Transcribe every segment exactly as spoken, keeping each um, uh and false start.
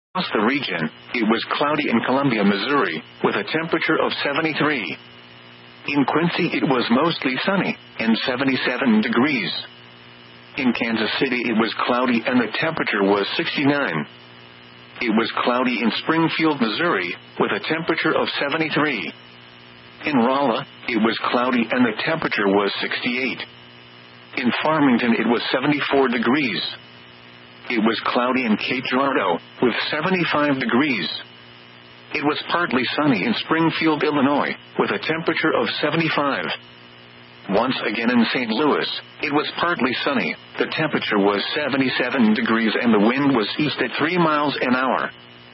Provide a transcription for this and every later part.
Across the region, it was cloudy in Columbia, Missouri, with a temperature of seventy-three. In Quincy, it was mostly sunny, and seventy-seven degrees. In Kansas City, it was cloudy and the temperature was sixty-nine. It was cloudy in Springfield, Missouri, with a temperature of seventy-three. In Rolla, it was cloudy and the temperature was sixty-eight. In Farmington, it was seventy-four degrees. It was cloudy in Cape Girardeau, with seventy-five degrees. It was partly sunny in Springfield, Illinois, with a temperature of seventy-five. Once again in Saint Louis, it was partly sunny, the temperature was seventy-seven degrees and the wind was east at three miles an hour.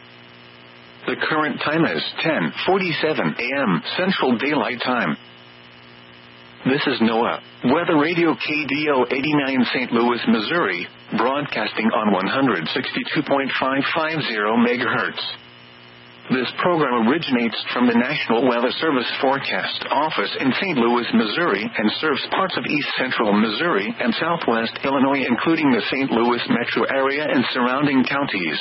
The current time is ten forty-seven a m Central Daylight Time. This is NOAA Weather Radio K D O eighty-nine Saint Louis, Missouri, broadcasting on one sixty-two point five five zero megahertz. This program originates from the National Weather Service Forecast Office in Saint Louis, Missouri, and serves parts of east central Missouri and southwest Illinois, including the Saint Louis metro area and surrounding counties.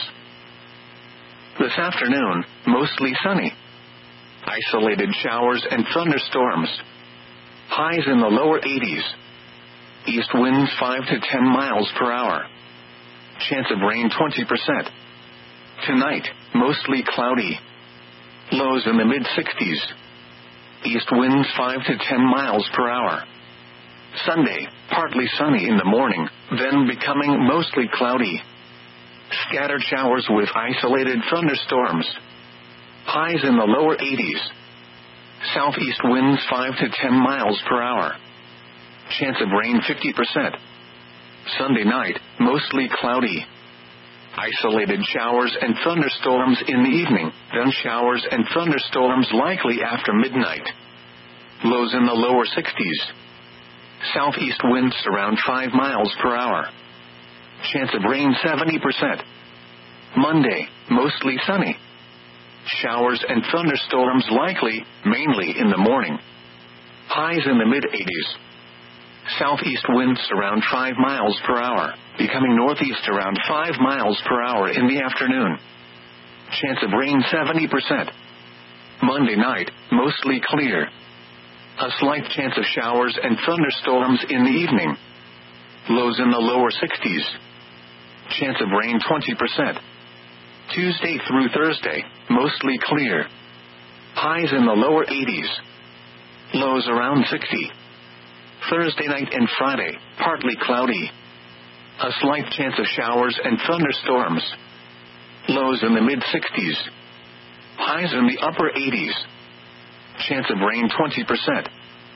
This afternoon, mostly sunny. Isolated showers and thunderstorms. Highs in the lower eighties. East winds five to ten miles per hour. Chance of rain twenty percent. Tonight, mostly cloudy. Lows in the mid-sixties. East winds five to ten miles per hour. Sunday, partly sunny in the morning, then becoming mostly cloudy. Scattered showers with isolated thunderstorms. Highs in the lower eighties. Southeast winds five to ten miles per hour. Chance of rain fifty percent. Sunday night, mostly cloudy. Isolated showers and thunderstorms in the evening, then showers and thunderstorms likely after midnight. Lows in the lower sixties. Southeast winds around five miles per hour. Chance of rain seventy percent. Monday, mostly sunny. Showers and thunderstorms likely, mainly in the morning. Highs in the mid-eighties. Southeast winds around five miles per hour, becoming northeast around five miles per hour in the afternoon. Chance of rain seventy percent. Monday night, mostly clear. A slight chance of showers and thunderstorms in the evening. Lows in the lower sixties. Chance of rain twenty percent. Tuesday through Thursday, mostly clear. Highs in the lower eighties. Lows around sixty. Thursday night and Friday, partly cloudy. A slight chance of showers and thunderstorms. Lows in the mid-sixties. Highs in the upper eighties. Chance of rain twenty percent.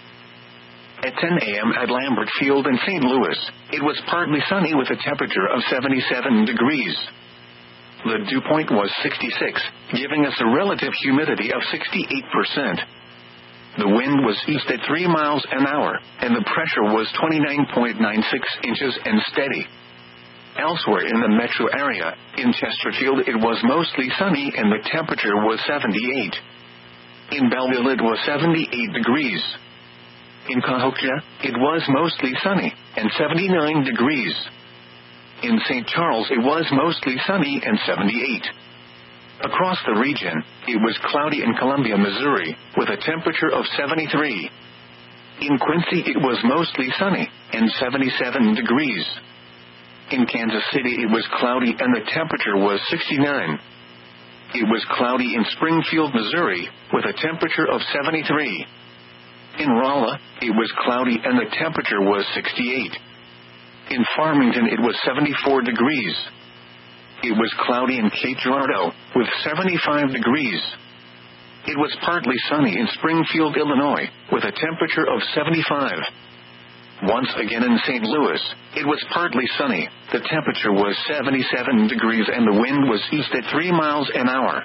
At ten a m at Lambert Field in Saint Louis, it was partly sunny with a temperature of seventy-seven degrees. The dew point was sixty-six, giving us a relative humidity of sixty-eight percent. The wind was east at three miles an hour, and the pressure was twenty-nine point nine six inches and steady. Elsewhere in the metro area, in Chesterfield it was mostly sunny and the temperature was seventy-eight. In Belleville it was seventy-eight degrees. In Cahokia, it was mostly sunny, and seventy-nine degrees. In Saint Charles it was mostly sunny and seventy-eight. Across the region, it was cloudy in Columbia, Missouri, with a temperature of seventy-three. In Quincy it was mostly sunny, and seventy-seven degrees. In Kansas City it was cloudy and the temperature was sixty-nine. It was cloudy in Springfield, Missouri, with a temperature of seventy-three. In Rolla, it was cloudy and the temperature was sixty-eight. In Farmington it was seventy-four degrees. It was cloudy in Cape Girardeau, with seventy-five degrees. It was partly sunny in Springfield, Illinois, with a temperature of seventy-five. Once again in Saint Louis, it was partly sunny, the temperature was seventy-seven degrees and the wind was east at three miles an hour.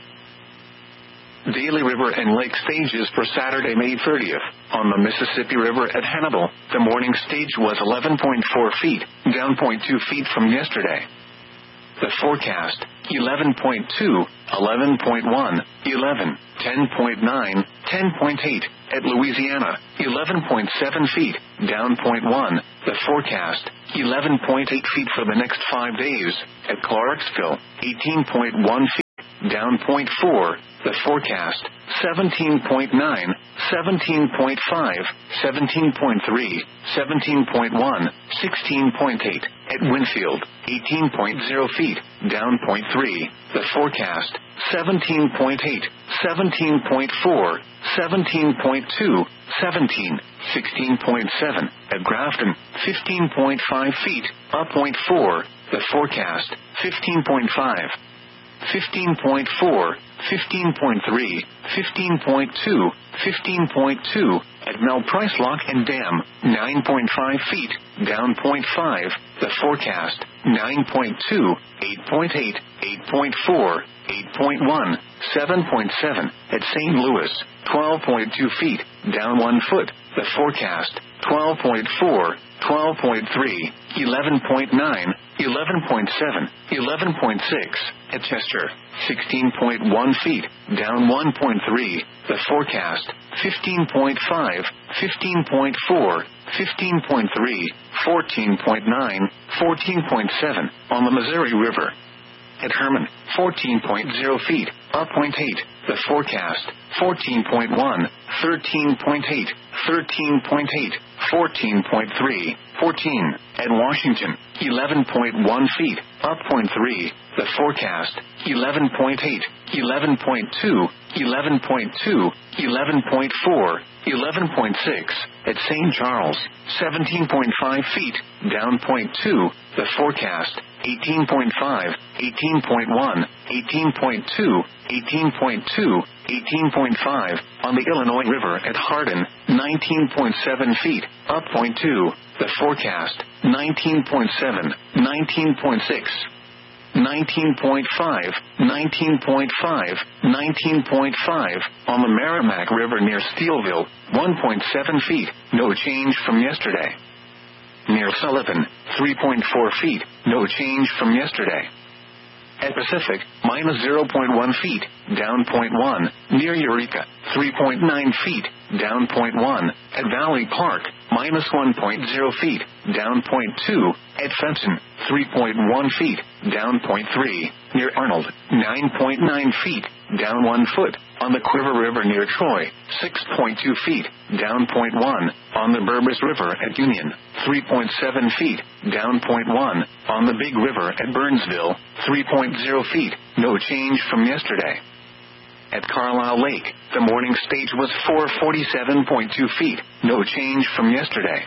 Daly River and Lake stages for Saturday, May thirtieth. On the Mississippi River at Hannibal, the morning stage was eleven point four feet, down zero point two feet from yesterday. The forecast, eleven point two, eleven point one, eleven, ten point nine, ten point eight. At Louisiana, eleven point seven feet, down zero point one. The forecast, eleven point eight feet for the next five days. At Clarksville, eighteen point one feet. down zero point four. The forecast, seventeen point nine, seventeen point five, seventeen point three, seventeen point one, sixteen point eight. At Winfield, eighteen point zero feet, down zero point three. The forecast, seventeen point eight, seventeen point four, seventeen point two, seventeen, sixteen point seven. At Grafton, fifteen point five feet, up zero point four. The forecast, fifteen point five. fifteen point four, fifteen point three, fifteen point two, fifteen point two. At Mel Price Lock and Dam, nine point five feet, down zero point five. The forecast, nine point two, eight point eight, eight point four, eight point one, seven point seven. At Saint Louis, twelve point two feet, down one foot. The forecast, twelve point four, twelve point three, eleven point nine, eleven point seven, eleven point six. At Chester, sixteen point one feet, down one point three. The forecast, fifteen point five, fifteen point four, fifteen point three, fourteen point nine, fourteen point seven. On the Missouri River. At Herman, fourteen point zero feet, up zero point eight. The forecast, fourteen point one, thirteen point eight, thirteen point eight, fourteen point three, fourteen. At Washington, eleven point one feet, up zero point three. The forecast, eleven point eight, eleven point two, eleven point two, eleven point four, eleven point six. At Saint Charles, seventeen point five feet, down zero point two. The forecast, eighteen point five, eighteen point one, eighteen point two, eighteen point two, eighteen point five. On the Illinois River at Hardin, nineteen point seven feet, up zero point two. The forecast, nineteen point seven, nineteen point six. nineteen point five, nineteen point five, nineteen point five. On the Merrimack River near Steelville, one point seven feet, no change from yesterday. Near Sullivan, three point four feet, no change from yesterday. At Pacific, minus zero point one feet, down zero point one. Near Eureka, three point nine feet, down zero point one. At Valley Park, minus one point zero feet, down zero point two. At Fenton, three point one feet, down zero point three. Near Arnold, nine point nine feet, down one foot. On the Quiver River near Troy, six point two feet, down zero point one. On the Burbus River at Union, three point seven feet, down zero point one. On the Big River at Burnsville, three point zero feet, no change from yesterday. At Carlisle Lake, the morning stage was four forty-seven point two feet, no change from yesterday.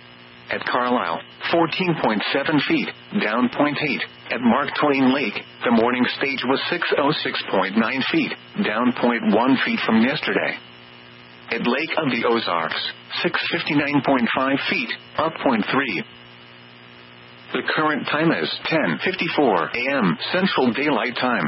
At Carlisle, fourteen point seven feet, down zero point eight. At Mark Twain Lake, the morning stage was six oh six point nine feet, down zero point one feet from yesterday. At Lake of the Ozarks, six fifty-nine point five feet, up zero point three. The current time is ten fifty-four a.m. Central Daylight Time.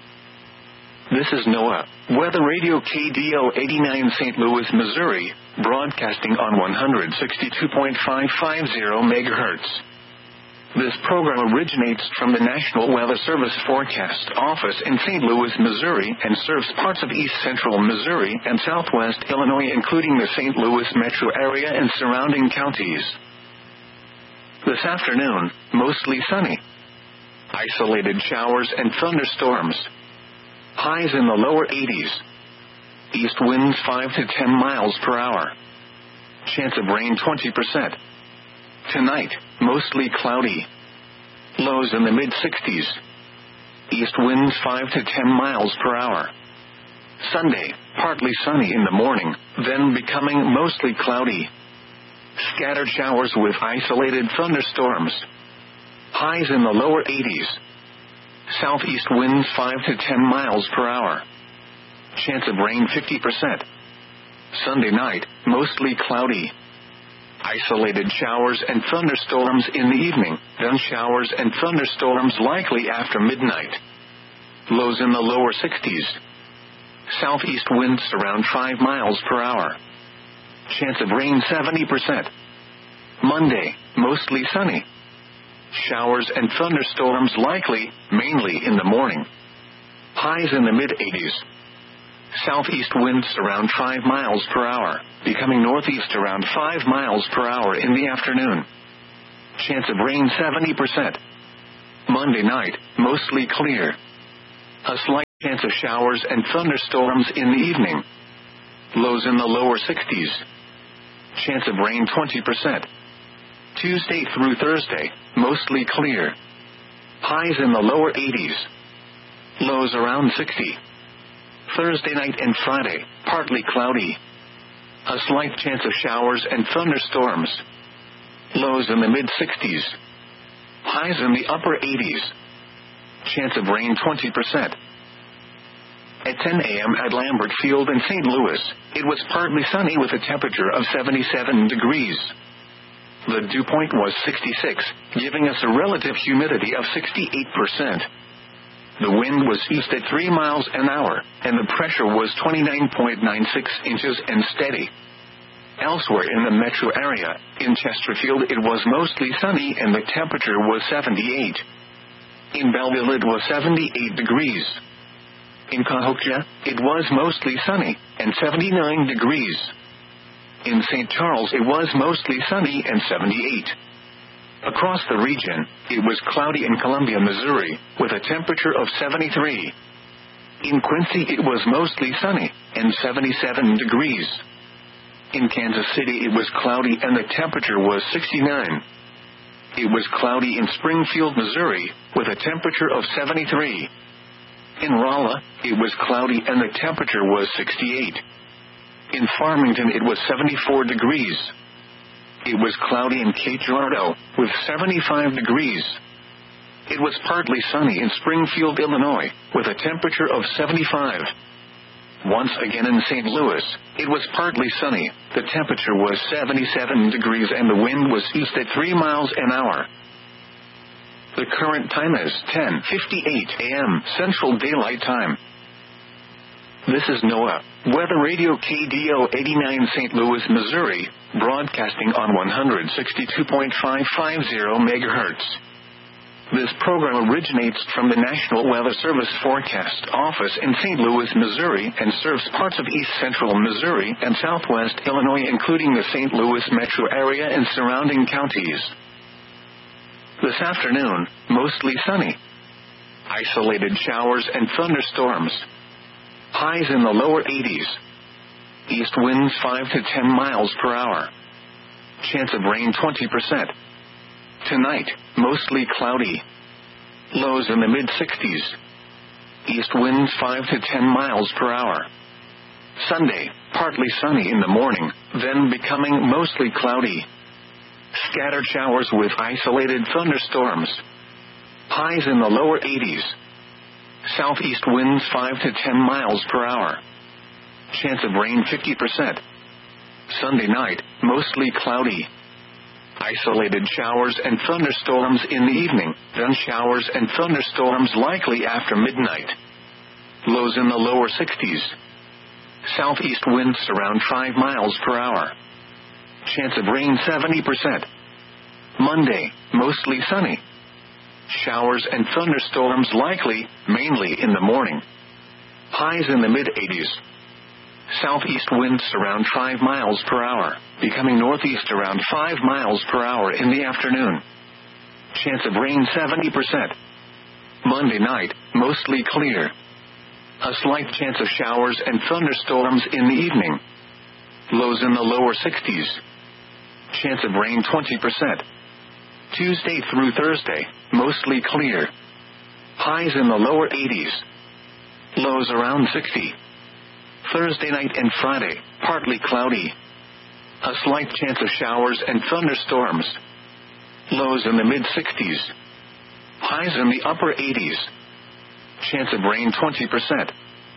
This is NOAA, Weather Radio K D O eighty-nine Saint Louis, Missouri, broadcasting on one sixty-two point five five zero megahertz. This program originates from the National Weather Service Forecast Office in Saint Louis, Missouri, and serves parts of east central Missouri and southwest Illinois, including the Saint Louis metro area and surrounding counties. This afternoon, mostly sunny. Isolated showers and thunderstorms. Highs in the lower eighties. East winds five to ten miles per hour. Chance of rain twenty percent. Tonight, mostly cloudy. Lows in the mid-sixties. East winds five to ten miles per hour. Sunday, partly sunny in the morning, then becoming mostly cloudy. Scattered showers with isolated thunderstorms. Highs in the lower eighties. Southeast winds five to ten miles per hour. Chance of rain fifty percent. Sunday night, mostly cloudy. Isolated showers and thunderstorms in the evening, then showers and thunderstorms likely after midnight. Lows in the lower sixties. Southeast winds around five miles per hour. Chance of rain seventy percent. Monday, mostly sunny. Showers and thunderstorms likely, mainly in the morning. Highs in the mid-eighties. Southeast winds around five miles per hour, becoming northeast around five miles per hour in the afternoon. Chance of rain seventy percent. Monday night, mostly clear. A slight chance of showers and thunderstorms in the evening. Lows in the lower sixties. Chance of rain twenty percent. Tuesday through Thursday, mostly clear. Highs in the lower eighties. Lows around sixty. Thursday night and Friday, partly cloudy. A slight chance of showers and thunderstorms. Lows in the mid-sixties. Highs in the upper eighties. Chance of rain twenty percent. At ten a.m. at Lambert Field in Saint Louis, it was partly sunny with a temperature of seventy-seven degrees. The dew point was sixty-six, giving us a relative humidity of sixty-eight percent. The wind was east at three miles an hour, and the pressure was twenty-nine point nine six inches and steady. Elsewhere in the metro area, in Chesterfield it was mostly sunny and the temperature was seventy-eight. In Belleville it was seventy-eight degrees. In Cahokia, it was mostly sunny, and seventy-nine degrees. In Saint Charles it was mostly sunny and seventy-eight. Across the region, it was cloudy in Columbia, Missouri, with a temperature of seventy-three. In Quincy it was mostly sunny, and seventy-seven degrees. In Kansas City it was cloudy and the temperature was sixty-nine. It was cloudy in Springfield, Missouri, with a temperature of seventy-three. In Rolla, it was cloudy and the temperature was sixty-eight. In Farmington it was seventy-four degrees. It was cloudy in Cape Girardeau, with seventy-five degrees. It was partly sunny in Springfield, Illinois, with a temperature of seventy-five. Once again in Saint Louis, it was partly sunny, the temperature was seventy-seven degrees and the wind was east at three miles an hour. The current time is ten fifty-eight a.m. Central Daylight Time. This is NOAA, Weather Radio K D O eighty-nine Saint Louis, Missouri, broadcasting on one sixty-two point five five zero megahertz. This program originates from the National Weather Service Forecast Office in Saint Louis, Missouri, and serves parts of east central Missouri and southwest Illinois, including the Saint Louis metro area and surrounding counties. This afternoon, mostly sunny. Isolated showers and thunderstorms. Highs in the lower eighties. East winds five to ten miles per hour. Chance of rain twenty percent. Tonight, mostly cloudy. Lows in the mid-sixties. East winds five to ten miles per hour. Sunday, partly sunny in the morning, then becoming mostly cloudy. Scattered showers with isolated thunderstorms. Highs in the lower eighties. Southeast winds five to ten miles per hour. Chance of rain fifty percent. Sunday night, mostly cloudy. Isolated showers and thunderstorms in the evening, then showers and thunderstorms likely after midnight. Lows in the lower sixties. Southeast winds around five miles per hour. Chance of rain seventy percent. Monday, mostly sunny. Showers and thunderstorms likely, mainly in the morning. Highs in the mid-eighties. Southeast winds around five miles per hour, becoming northeast around five miles per hour in the afternoon. Chance of rain seventy percent. Monday night, mostly clear. A slight chance of showers and thunderstorms in the evening. Lows in the lower sixties. Chance of rain twenty percent. Tuesday through Thursday, mostly clear. Highs in the lower eighties. Lows around sixty. Thursday night and Friday, partly cloudy. A slight chance of showers and thunderstorms. Lows in the mid-sixties. Highs in the upper eighties. Chance of rain twenty percent.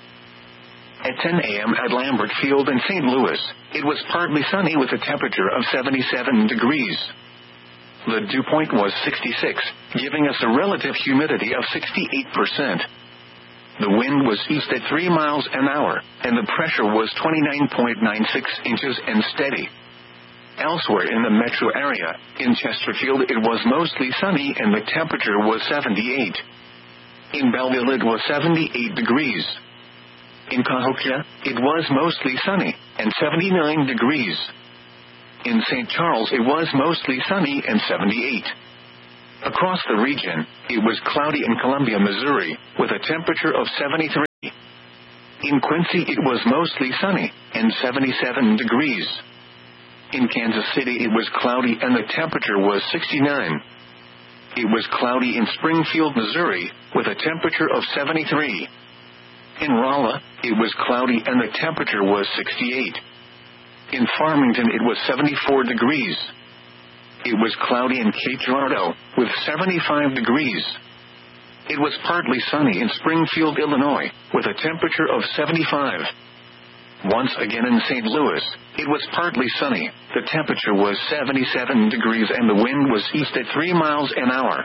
At ten a.m. at Lambert Field in Saint Louis, it was partly sunny with a temperature of seventy-seven degrees. The dew point was sixty-six, giving us a relative humidity of sixty-eight percent. The wind was east at three miles an hour, and the pressure was twenty-nine point nine six inches and steady. Elsewhere in the metro area, in Chesterfield it was mostly sunny and the temperature was seventy-eight. In Belleville it was seventy-eight degrees. In Cahokia, it was mostly sunny, and seventy-nine degrees. In Saint Charles it was mostly sunny and seventy-eight. Across the region, it was cloudy in Columbia, Missouri, with a temperature of seventy-three. In Quincy, it was mostly sunny, and seventy-seven degrees. In Kansas City, it was cloudy and the temperature was sixty-nine. It was cloudy in Springfield, Missouri, with a temperature of seventy-three. In Rolla, it was cloudy and the temperature was sixty-eight. In Farmington, it was seventy-four degrees. It was cloudy in Cape Girardeau, with seventy-five degrees. It was partly sunny in Springfield, Illinois, with a temperature of seventy-five. Once again in Saint Louis, it was partly sunny, the temperature was seventy-seven degrees and the wind was east at three miles an hour.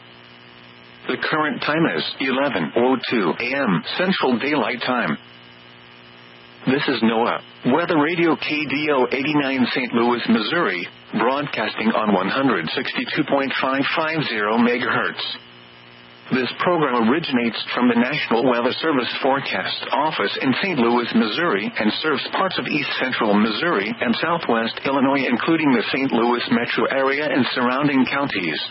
The current time is eleven oh two a m Central Daylight Time. This is NOAA Weather Radio K D O eighty-nine Saint Louis, Missouri, broadcasting on one sixty-two point five five zero megahertz. This program originates from the National Weather Service Forecast Office in Saint Louis, Missouri, and serves parts of east central Missouri and southwest Illinois, including the Saint Louis metro area and surrounding counties.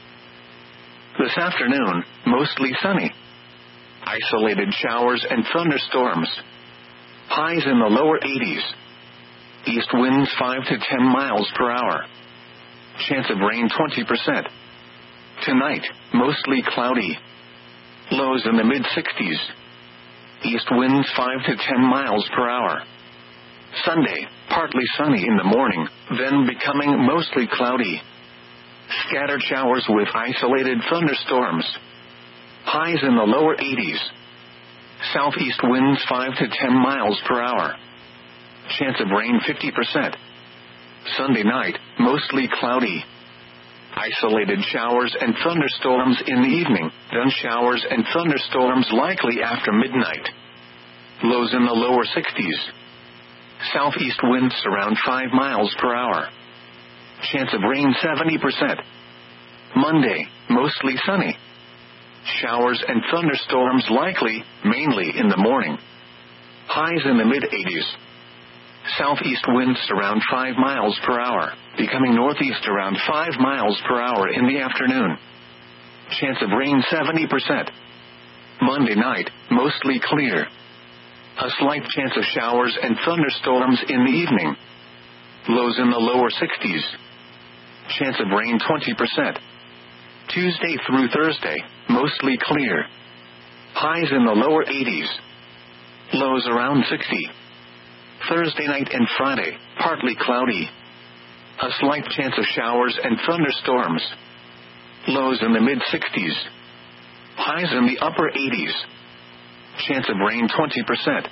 This afternoon, mostly sunny. Isolated showers and thunderstorms. Highs in the lower eighties. East winds five to ten miles per hour. Chance of rain twenty percent. Tonight, mostly cloudy. Lows in the mid-sixties. East winds five to ten miles per hour. Sunday, partly sunny in the morning, then becoming mostly cloudy. Scattered showers with isolated thunderstorms. Highs in the lower eighties. Southeast winds five to ten miles per hour. Chance of rain fifty percent. Sunday night, mostly cloudy. Isolated showers and thunderstorms in the evening, then showers and thunderstorms likely after midnight. Lows in the lower sixties. Southeast winds around five miles per hour. Chance of rain seventy percent. Monday, mostly sunny. Showers and thunderstorms likely, mainly in the morning. Highs in the mid-eighties. Southeast winds around five miles per hour, becoming northeast around five miles per hour in the afternoon. Chance of rain seventy percent. Monday night, mostly clear. A slight chance of showers and thunderstorms in the evening. Lows in the lower sixties. Chance of rain twenty percent. Tuesday through Thursday, mostly clear. Highs in the lower eighties. Lows around sixty. Thursday night and Friday, partly cloudy. A slight chance of showers and thunderstorms. Lows in the mid-sixties. Highs in the upper eighties. Chance of rain twenty percent.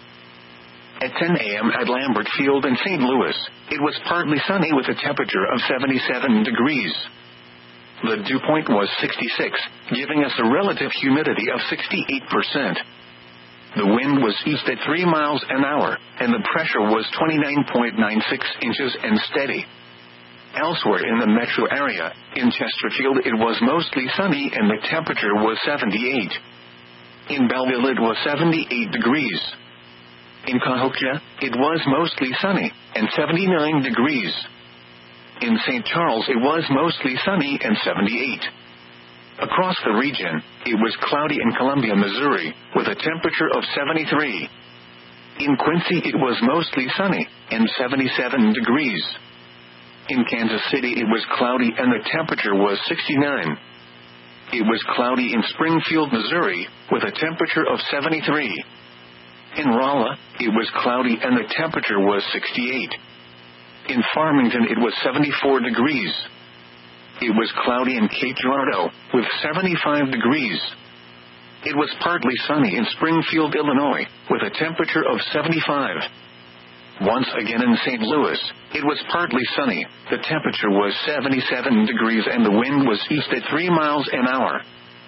At ten a m at Lambert Field in Saint Louis, it was partly sunny with a temperature of seventy-seven degrees. The dew point was sixty-six, giving us a relative humidity of sixty-eight percent. The wind was east at three miles an hour, and the pressure was twenty-nine point nine six inches and steady. Elsewhere in the metro area, in Chesterfield it was mostly sunny and the temperature was seventy-eight. In Belleville it was seventy-eight degrees. In Cahokia, it was mostly sunny, and seventy-nine degrees. In Saint Charles it was mostly sunny and seventy-eight. Across the region, it was cloudy in Columbia, Missouri, with a temperature of seventy-three. In Quincy it was mostly sunny, and seventy-seven degrees. In Kansas City it was cloudy and the temperature was sixty-nine. It was cloudy in Springfield, Missouri, with a temperature of seventy-three. In Rolla, it was cloudy and the temperature was sixty-eight. In Farmington it was seventy-four degrees. It was cloudy in Cape Girardeau, with seventy-five degrees. It was partly sunny in Springfield, Illinois, with a temperature of seventy-five. Once again in Saint Louis, it was partly sunny, the temperature was seventy-seven degrees and the wind was east at three miles an hour.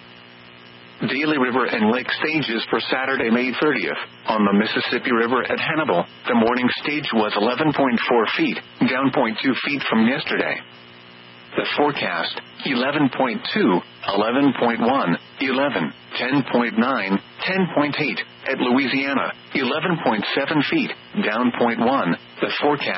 Daly River and Lake stages for Saturday, May thirtieth. On the Mississippi River at Hannibal, the morning stage was eleven point four feet, down zero point two feet from yesterday. The forecast, eleven point two, eleven point one, eleven, ten point nine, ten point eight. At Louisiana, eleven point seven feet, down zero point one. The forecast,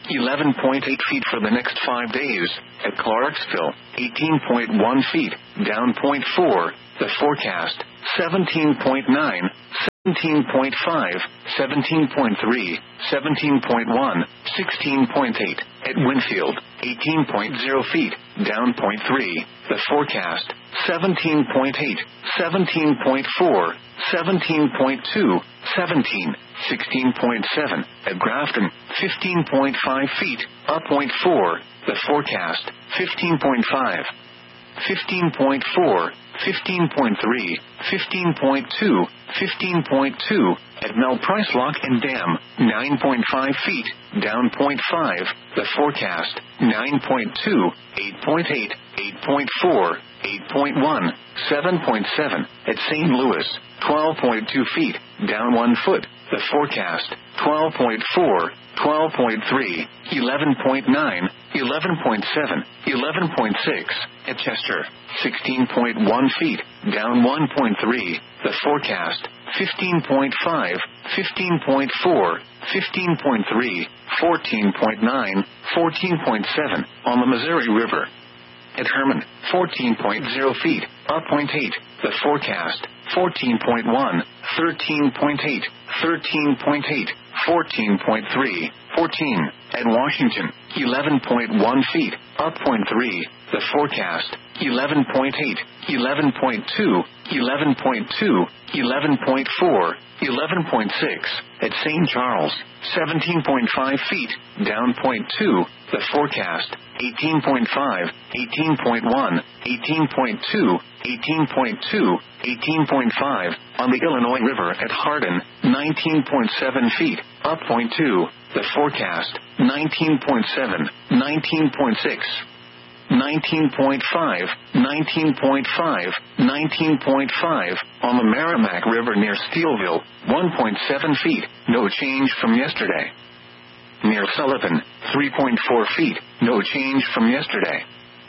eleven point eight feet for the next five days. At Clarksville, eighteen point one feet, down zero point four. The forecast, seventeen point nine, seventeen point five, seventeen point three, seventeen point one, sixteen point eight. At Winfield, eighteen point zero feet, down zero point three. The forecast, seventeen point eight, seventeen point four, seventeen point two, seventeen, sixteen point seven. At Grafton, fifteen point five feet, up zero point four. The forecast, fifteen point five, fifteen point four, fifteen point three, fifteen point two, fifteen point two. At Mel Price Lock and Dam, nine point five feet, down zero point five. The forecast, nine point two, eight point eight, eight point four, eight point one, seven point seven. At Saint Louis, twelve point two feet, down one foot. The forecast, twelve point four, twelve point three, eleven point nine, eleven point seven, eleven point six. At Chester, sixteen point one feet, down one point three. The forecast, fifteen point five, fifteen point four, fifteen point three, fourteen point nine, fourteen point seven. On the Missouri River. At Herman, fourteen point zero feet, up zero point eight. The forecast, fourteen point one, thirteen point eight, thirteen point eight, fourteen point three, fourteen. At Washington, eleven point one feet, up zero point three. The forecast, eleven point eight, eleven point two, eleven point two, eleven point four, eleven point six. At Saint Charles, seventeen point five feet, down zero point two. The forecast, eighteen point five, eighteen point one, eighteen point two, eighteen point two, eighteen point five. On the Illinois River at Hardin, nineteen point seven feet, up zero point two. The forecast, nineteen point seven, nineteen point six, nineteen point five, nineteen point five, nineteen point five. On the Merrimack River near Steelville, one point seven feet, no change from yesterday. Near Sullivan, three point four feet, no change from yesterday.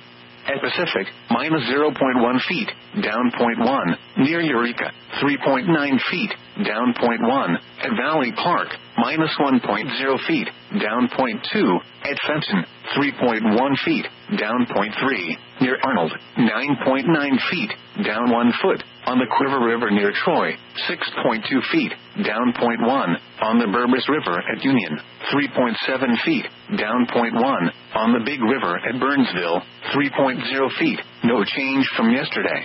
At Pacific, minus zero point one feet, down zero point one. Near Eureka, three point nine feet, down zero point one. At Valley Park, minus one point zero feet, down zero point two. At Fenton, three point one feet, down zero point three. Near Arnold, nine point nine feet, down one foot. On the Quiver River near Troy, six point two feet, down zero point one. On the Burbus River at Union, three point seven feet, down zero point one. On the Big River at Burnsville, three point zero feet, no change from yesterday.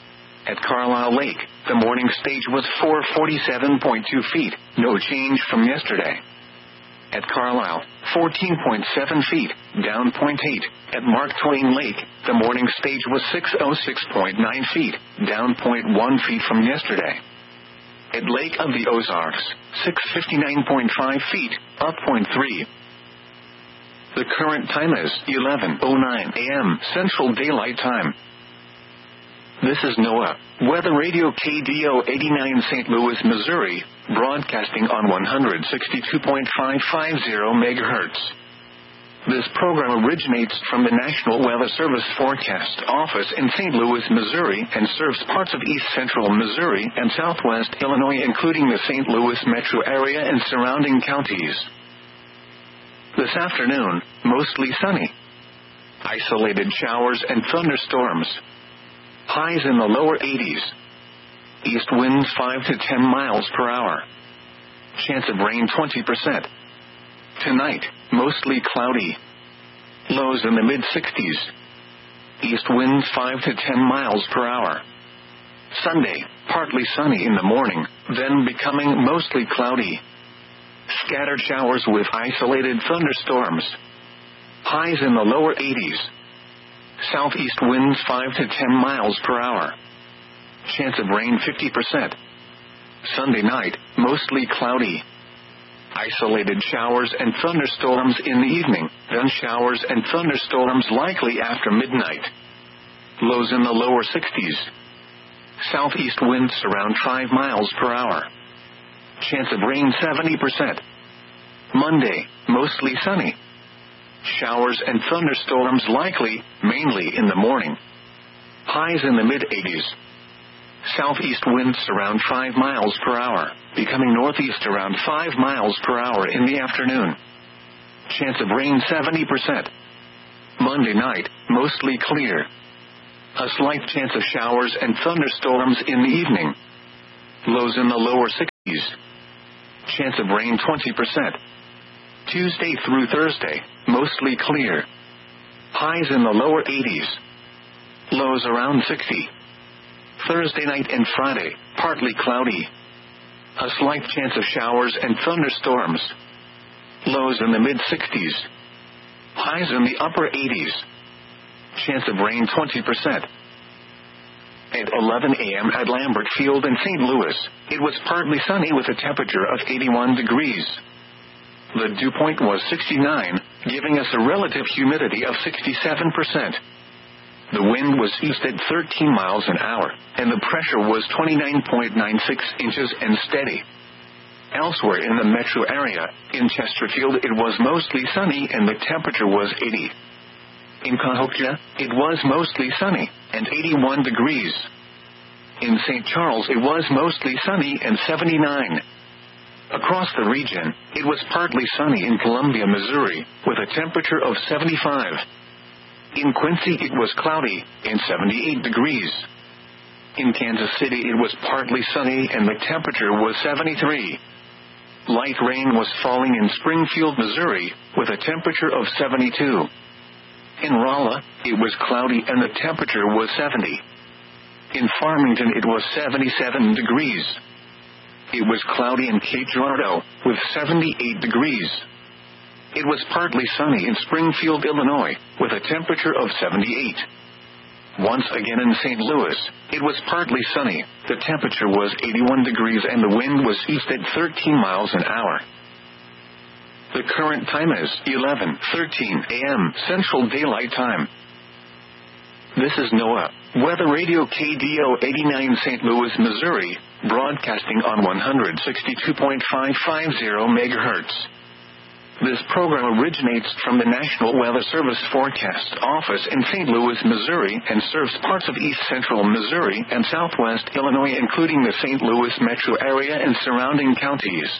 At Carlisle Lake, the morning stage was four hundred forty-seven point two feet, no change from yesterday. At Carlisle, fourteen point seven feet, down zero point eight. At Mark Twain Lake, the morning stage was six hundred six point nine feet, down zero point one feet from yesterday. At Lake of the Ozarks, six hundred fifty-nine point five feet, up zero point three. The current time is eleven oh nine a.m. Central Daylight Time. This is NOAA Weather Radio K D O eighty-nine Saint Louis, Missouri, broadcasting on one sixty-two point five five zero megahertz. This program originates from the National Weather Service Forecast Office in Saint Louis, Missouri, and serves parts of east central Missouri and southwest Illinois, including the Saint Louis metro area and surrounding counties. This afternoon, mostly sunny. Isolated showers and thunderstorms. Highs in the lower eighties. East winds five to ten miles per hour. Chance of rain twenty percent. Tonight, mostly cloudy. Lows in the mid-sixties. East winds five to ten miles per hour. Sunday, partly sunny in the morning, then becoming mostly cloudy. Scattered showers with isolated thunderstorms. Highs in the lower eighties. Southeast winds five to ten miles per hour. Chance of rain fifty percent. Sunday night, mostly cloudy. Isolated showers and thunderstorms in the evening, then showers and thunderstorms likely after midnight. Lows in the lower sixties. Southeast winds around five miles per hour. Chance of rain seventy percent. Monday, mostly sunny. Showers and thunderstorms likely, mainly in the morning. Highs in the mid-eighties. Southeast winds around five miles per hour, becoming northeast around five miles per hour in the afternoon. Chance of rain seventy percent. Monday night, mostly clear. A slight chance of showers and thunderstorms in the evening. Lows in the lower sixties. Chance of rain twenty percent. Tuesday through Thursday, mostly clear. Highs in the lower eighties. Lows around sixty. Thursday night and Friday, partly cloudy. A slight chance of showers and thunderstorms. Lows in the mid-sixties. Highs in the upper eighties. Chance of rain twenty percent. At eleven a.m. at Lambert Field in Saint Louis, it was partly sunny with a temperature of eighty-one degrees. The dew point was sixty-nine, giving us a relative humidity of sixty-seven percent. The wind was east at thirteen miles an hour, and the pressure was twenty-nine point nine six inches and steady. Elsewhere in the metro area, in Chesterfield it was mostly sunny and the temperature was eighty. In Cahokia, it was mostly sunny, and eighty-one degrees. In Saint Charles it was mostly sunny and seventy-nine. Across the region, it was partly sunny in Columbia, Missouri, with a temperature of seventy-five. In Quincy it was cloudy, and seventy-eight degrees. In Kansas City it was partly sunny and the temperature was seventy-three. Light rain was falling in Springfield, Missouri, with a temperature of seventy-two. In Rolla, it was cloudy and the temperature was seventy. In Farmington it was seventy-seven degrees. It was cloudy in Cape Girardeau, with seventy-eight degrees. It was partly sunny in Springfield, Illinois, with a temperature of seventy-eight. Once again in Saint Louis, it was partly sunny, the temperature was eighty-one degrees and the wind was east at thirteen miles an hour. The current time is eleven thirteen a.m. Central Daylight Time. This is NOAA, Weather Radio K D O eighty-nine Saint Louis, Missouri, broadcasting on one sixty-two point five five zero megahertz. This program originates from the National Weather Service Forecast Office in Saint Louis, Missouri, and serves parts of east central Missouri and southwest Illinois, including the Saint Louis metro area and surrounding counties.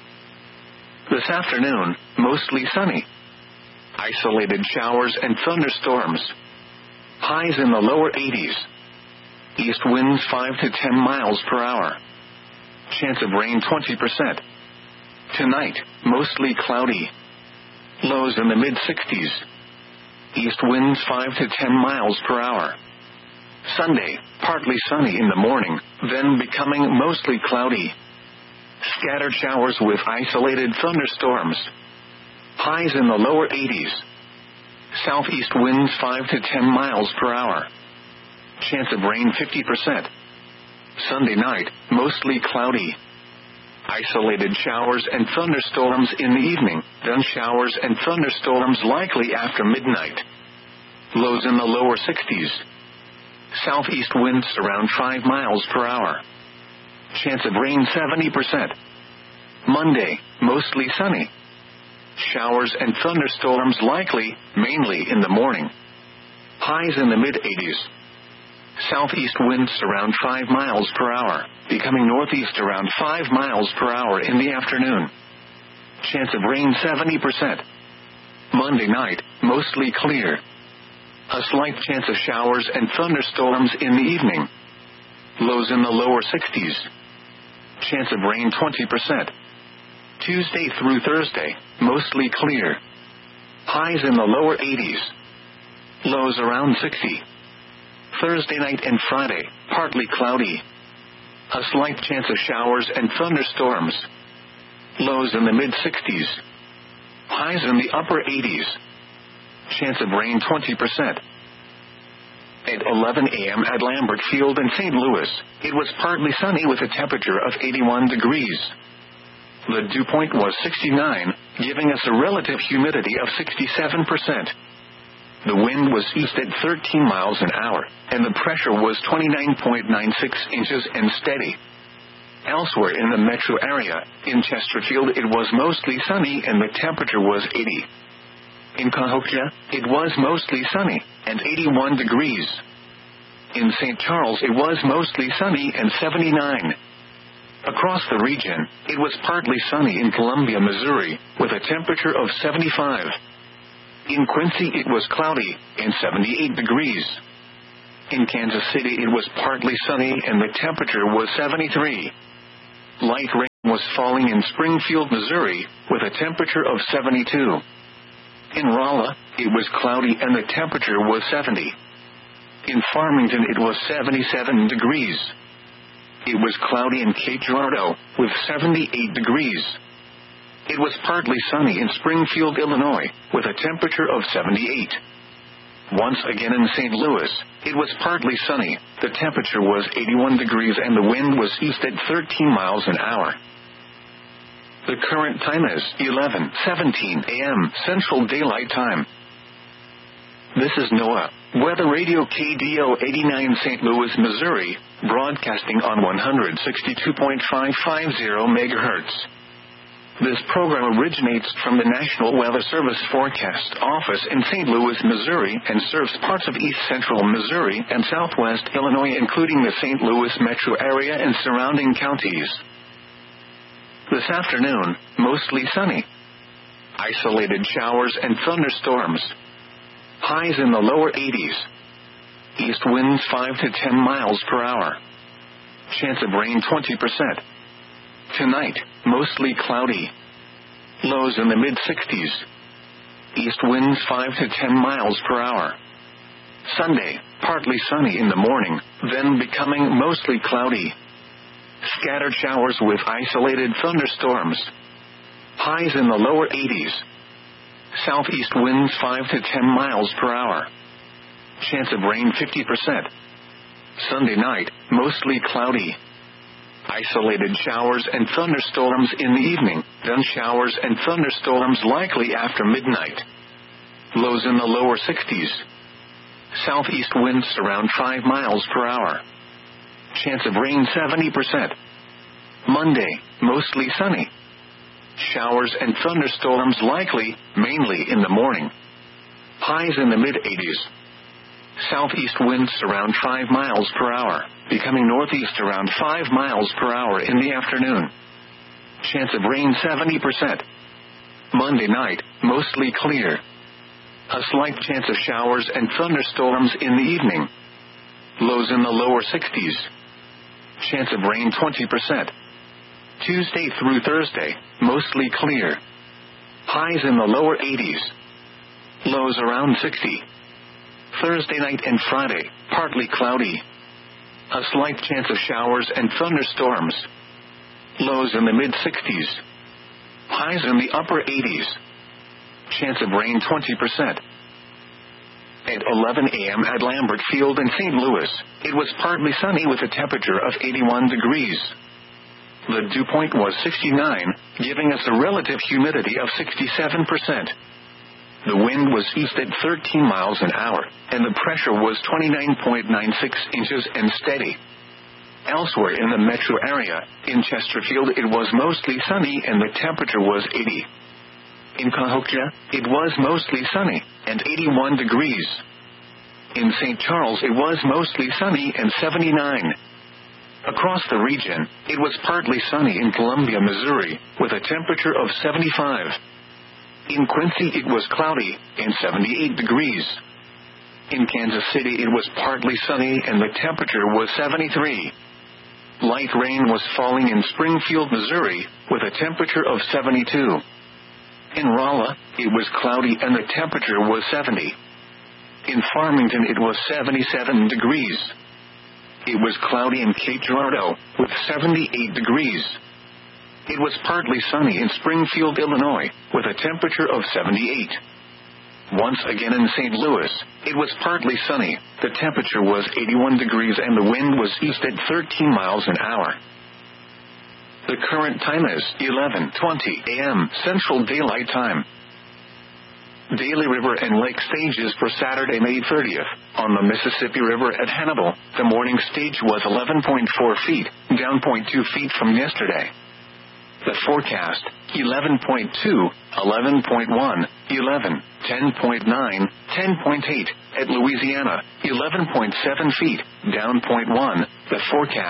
This afternoon, mostly sunny. Isolated showers and thunderstorms. Highs in the lower eighties. East winds five to ten miles per hour. Chance of rain twenty percent. Tonight, mostly cloudy. Lows in the mid-sixties. East winds five to ten miles per hour. Sunday, partly sunny in the morning, then becoming mostly cloudy. Scattered showers with isolated thunderstorms. Highs in the lower eighties. Southeast winds five to ten miles per hour. Chance of rain fifty percent. Sunday night, mostly cloudy. Isolated showers and thunderstorms in the evening, then showers and thunderstorms likely after midnight. Lows in the lower sixties. Southeast winds around five miles per hour. Chance of rain seventy percent. Monday, mostly sunny. Showers and thunderstorms likely, mainly in the morning. Highs in the mid-eighties. Southeast winds around five miles per hour, becoming northeast around five miles per hour in the afternoon. Chance of rain seventy percent. Monday night, mostly clear. A slight chance of showers and thunderstorms in the evening. Lows in the lower sixties. Chance of rain twenty percent. Tuesday through Thursday, mostly clear. Highs in the lower eighties. Lows around sixty. Thursday night and Friday, partly cloudy. A slight chance of showers and thunderstorms. Lows in the mid-sixties. Highs in the upper eighties. Chance of rain twenty percent. At eleven a.m. at Lambert Field in Saint Louis, it was partly sunny with a temperature of eighty-one degrees. The dew point was sixty-nine, giving us a relative humidity of sixty-seven percent. The wind was east at thirteen miles an hour, and the pressure was twenty-nine point nine six inches and steady. Elsewhere in the metro area, in Chesterfield it was mostly sunny and the temperature was eighty. In Cahokia, it was mostly sunny, and eighty-one degrees. In Saint Charles it was mostly sunny and seventy-nine. Across the region, it was partly sunny in Columbia, Missouri, with a temperature of seventy-five. In Quincy, it was cloudy and seventy-eight degrees. In Kansas City, it was partly sunny and the temperature was seventy-three. Light rain was falling in Springfield, Missouri, with a temperature of seventy-two. In Rolla, it was cloudy and the temperature was seventy. In Farmington, it was seventy-seven degrees. It was cloudy in Cape Girardeau, with seventy-eight degrees. It was partly sunny in Springfield, Illinois, with a temperature of seventy-eight. Once again in Saint Louis, it was partly sunny, the temperature was eighty-one degrees and the wind was east at thirteen miles an hour. The current time is eleven seventeen a m Central Daylight Time. This is NOAA Weather Radio K D O eighty-nine Saint Louis, Missouri, broadcasting on one sixty-two point five five zero megahertz. This program originates from the National Weather Service Forecast Office in Saint Louis, Missouri, and serves parts of east central Missouri and southwest Illinois, including the Saint Louis metro area and surrounding counties. This afternoon, mostly sunny. Isolated showers and thunderstorms. Highs in the lower eighties. East winds five to ten miles per hour. Chance of rain twenty percent. Tonight, mostly cloudy. Lows in the mid-sixties. East winds five to ten miles per hour. Sunday, partly sunny in the morning, then becoming mostly cloudy. Scattered showers with isolated thunderstorms. Highs in the lower eighties. Southeast winds five to ten miles per hour. Chance of rain fifty percent. Sunday night, mostly cloudy. Isolated showers and thunderstorms in the evening, then showers and thunderstorms likely after midnight. Lows in the lower sixties. Southeast winds around five miles per hour. Chance of rain seventy percent. Monday, mostly sunny. Showers and thunderstorms likely, mainly in the morning. Highs in the mid-eighties. Southeast winds around five miles per hour, becoming northeast around five miles per hour in the afternoon. Chance of rain seventy percent. Monday night, mostly clear. A slight chance of showers and thunderstorms in the evening. Lows in the lower sixties. Chance of rain twenty percent. Tuesday through Thursday, mostly clear. Highs in the lower eighties. Lows around sixty. Thursday night and Friday, partly cloudy. A slight chance of showers and thunderstorms. Lows in the mid-sixties. Highs in the upper eighties. Chance of rain twenty percent. At eleven a m at Lambert Field in Saint Louis, it was partly sunny with a temperature of eighty-one degrees. The dew point was sixty-nine, giving us a relative humidity of sixty-seven percent. The wind was east at thirteen miles an hour, and the pressure was twenty-nine point nine six inches and steady. Elsewhere in the metro area, in Chesterfield it was mostly sunny and the temperature was eighty. In Cahokia, it was mostly sunny, and eighty-one degrees. In Saint Charles it was mostly sunny and seventy-nine. Across the region, it was partly sunny in Columbia, Missouri, with a temperature of seventy-five. In Quincy it was cloudy, and seventy-eight degrees. In Kansas City it was partly sunny and the temperature was seventy-three. Light rain was falling in Springfield, Missouri, with a temperature of seventy-two. In Rolla, it was cloudy and the temperature was seventy. In Farmington it was seventy-seven degrees. It was cloudy in Cape Girardeau, with seventy-eight degrees. It was partly sunny in Springfield, Illinois, with a temperature of seventy-eight. Once again in Saint Louis, it was partly sunny, the temperature was eighty-one degrees and the wind was east at thirteen miles an hour. The current time is eleven twenty a m Central Daylight Time. Daily River and Lake stages for Saturday, May thirtieth. On the Mississippi River at Hannibal, the morning stage was eleven point four feet, down zero point two feet from yesterday. The forecast, eleven point two, eleven point one, eleven, ten point nine, ten point eight. At Louisiana, eleven point seven feet, down zero point one. The forecast,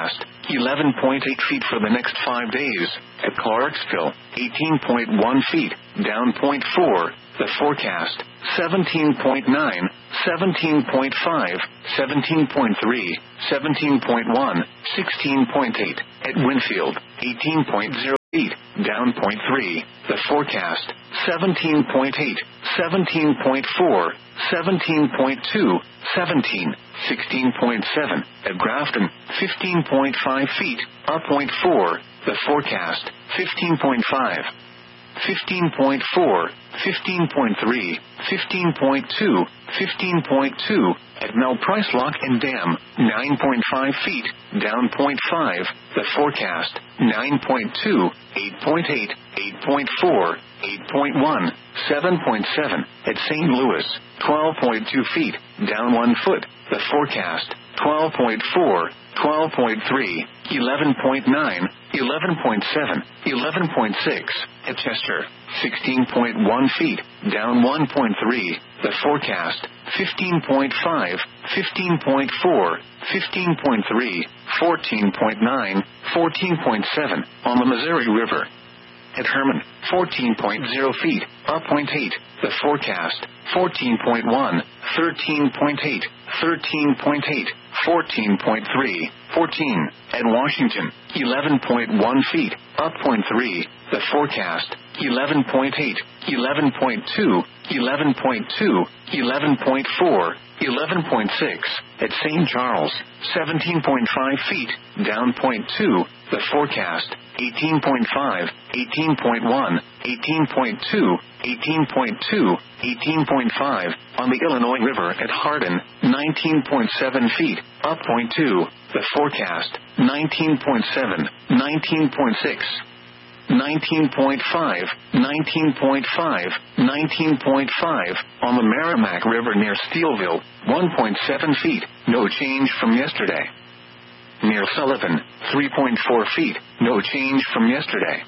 eleven point eight feet for the next five days. At Clarksville, eighteen point one feet, down zero point four. The forecast, seventeen point nine, seventeen point five, seventeen point three, seventeen point one, sixteen point eight. At Winfield, eighteen point zero feet, down zero point three. The forecast, seventeen point eight, seventeen point four, seventeen point two, seventeen, sixteen point seven. At Grafton, fifteen point five feet, up zero point four. The forecast, fifteen point five. fifteen point four, fifteen point three, fifteen point two, fifteen point two. At Mel Price Lock and Dam, nine point five feet, down zero point five. The forecast, nine point two, eight point eight, eight point four, eight point one, seven point seven. At Saint Louis, twelve point two feet, down one foot. The forecast, twelve point four, twelve point three, eleven point nine, eleven point seven, eleven point six. At Chester, sixteen point one feet, down one point three. The forecast, fifteen point five, fifteen point four, fifteen point three, fourteen point nine, fourteen point seven. On the Missouri River. At Herman, fourteen point zero feet, up zero point eight. The forecast, fourteen point one, thirteen point eight, thirteen point eight, fourteen point three, fourteen. At Washington, eleven point one feet, up zero point three. The forecast, eleven point eight, eleven point two, eleven point two, eleven point four, eleven point six. At Saint Charles, seventeen point five feet, down zero point two. The forecast, eighteen point five, eighteen point one, eighteen point two, eighteen point two, eighteen point five. On the Illinois River at Hardin, nineteen point seven feet, up zero point two. The forecast, nineteen point seven, nineteen point six. nineteen point five, nineteen point five, nineteen point five. On the Merrimack River near Steelville, one point seven feet, no change from yesterday. Near Sullivan, three point four feet, no change from yesterday.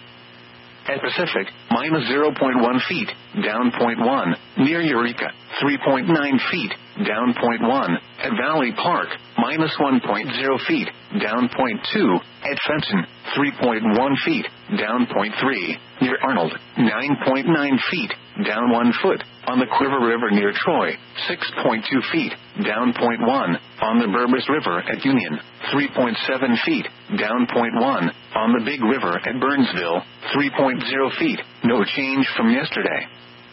At Pacific, minus zero point one feet, down zero point one. Near Eureka, three point nine feet, down zero point one. At Valley Park, minus one point zero feet, down zero point two. At Fenton, three point one feet, down zero point three. Near Arnold, nine point nine feet, down one foot. On the Quiver River near Troy, six point two feet, down zero point one. On the Burbus River at Union, three point seven feet, down zero point one. On the Big River at Burnsville, three point zero feet, no change from yesterday.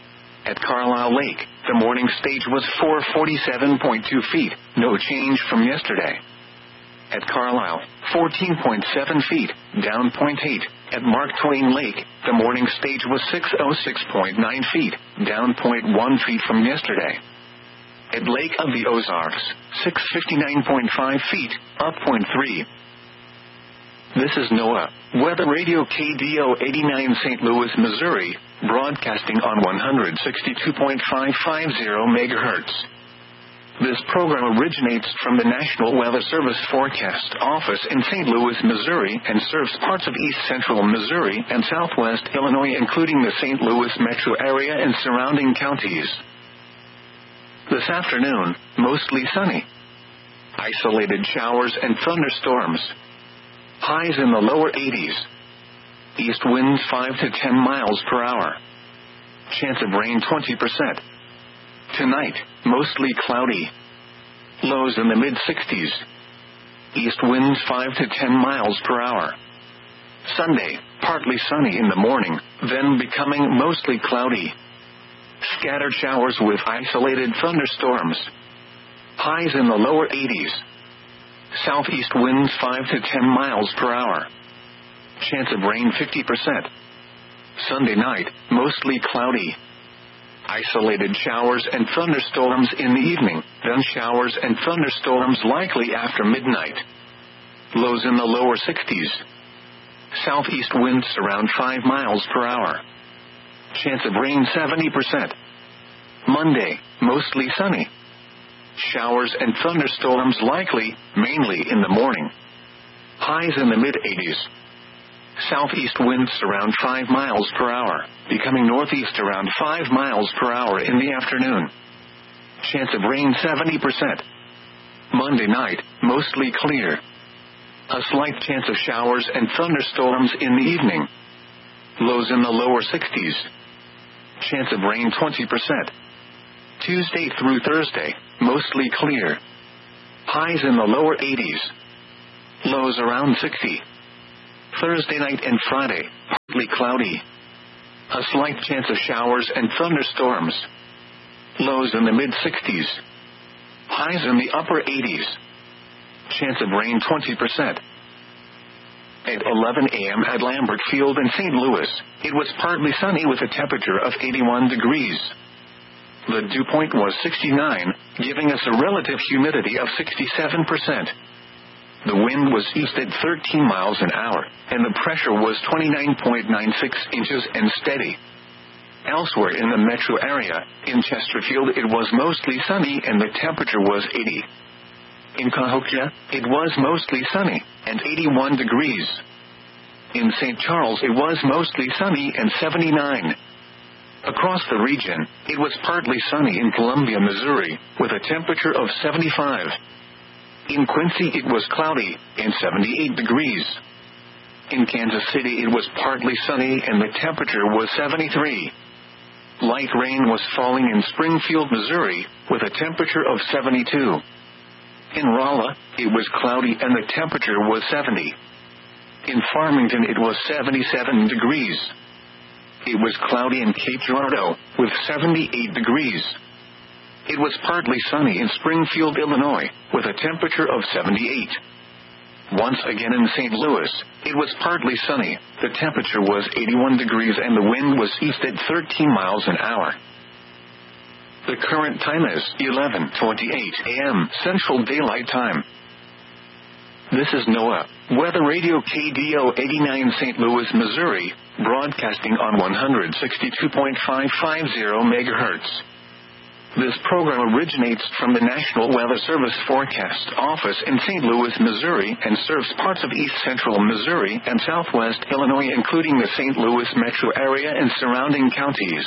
At Carlisle Lake, the morning stage was four hundred forty-seven point two feet, no change from yesterday. At Carlisle, fourteen point seven feet, down zero point eight. At Mark Twain Lake, the morning stage was six hundred six point nine feet, down zero point one feet from yesterday. At Lake of the Ozarks, six hundred fifty-nine point five feet, up zero point three. This is NOAA Weather Radio K D O eighty-nine Saint Louis, Missouri, broadcasting on one sixty-two point five five zero megahertz. This program originates from the National Weather Service Forecast Office in Saint Louis, Missouri, and serves parts of east central Missouri and southwest Illinois, including the Saint Louis metro area and surrounding counties. This afternoon, mostly sunny. Isolated showers and thunderstorms. Highs in the lower eighties. East winds five to ten miles per hour. Chance of rain twenty percent. Tonight, mostly cloudy. Lows in the mid-sixties. East winds five to ten miles per hour. Sunday, partly sunny in the morning, then becoming mostly cloudy. Scattered showers with isolated thunderstorms. Highs in the lower eighties. Southeast winds five to ten miles per hour. Chance of rain fifty percent. Sunday night, mostly cloudy. Isolated showers and thunderstorms in the evening, then showers and thunderstorms likely after midnight. Lows in the lower sixties. Southeast winds around five miles per hour. Chance of rain seventy percent. Monday, mostly sunny. Showers and thunderstorms likely, mainly in the morning. Highs in the mid-eighties. Southeast winds around five miles per hour, becoming northeast around five miles per hour in the afternoon. Chance of rain seventy percent. Monday night, mostly clear. A slight chance of showers and thunderstorms in the evening. Lows in the lower sixties. Chance of rain twenty percent. Tuesday through Thursday, mostly clear. Highs in the lower eighties. Lows around sixty. Thursday night and Friday, partly cloudy. A slight chance of showers and thunderstorms. Lows in the mid-sixties. Highs in the upper eighties. Chance of rain twenty percent. At eleven a.m. at Lambert Field in Saint Louis, it was partly sunny with a temperature of eighty-one degrees. The dew point was sixty-nine, giving us a relative humidity of sixty-seven percent. The wind was east at thirteen miles an hour, and the pressure was twenty-nine point nine six inches and steady. Elsewhere in the metro area, in Chesterfield it was mostly sunny and the temperature was eighty. In Cahokia, it was mostly sunny, and eighty-one degrees. In Saint Charles it was mostly sunny and seventy-nine. Across the region, it was partly sunny in Columbia, Missouri, with a temperature of seventy-five. In Quincy it was cloudy, and seventy-eight degrees. In Kansas City it was partly sunny and the temperature was seventy-three. Light rain was falling in Springfield, Missouri, with a temperature of seventy-two. In Rolla, it was cloudy and the temperature was seventy. In Farmington it was seventy-seven degrees. It was cloudy in Cape Girardeau, with seventy-eight degrees. It was partly sunny in Springfield, Illinois, with a temperature of seventy-eight. Once again in Saint Louis, it was partly sunny, the temperature was eighty-one degrees and the wind was east at thirteen miles an hour. The current time is eleven twenty-eight a.m. Central Daylight Time. This is NOAA, Weather Radio K D O eighty-nine Saint Louis, Missouri, broadcasting on one sixty-two point five five zero megahertz. This program originates from the National Weather Service Forecast Office in Saint Louis, Missouri, and serves parts of east central Missouri and southwest Illinois, including the Saint Louis metro area and surrounding counties.